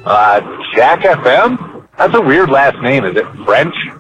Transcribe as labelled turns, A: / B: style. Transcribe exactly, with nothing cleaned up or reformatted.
A: Uh, Jack F M? That's a weird last name. Is it French?